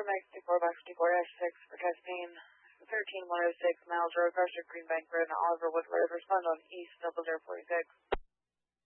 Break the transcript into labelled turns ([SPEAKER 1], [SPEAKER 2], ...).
[SPEAKER 1] 64 by 54-6 for Cascade 13106 Miles Road, Crusher, Greenbank Road, and Oliver Wood Road. Respond on East 0046.